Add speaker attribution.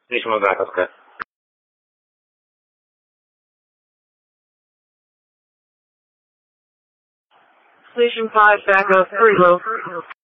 Speaker 1: Station 1 back, okay.
Speaker 2: Station 5 back up 3.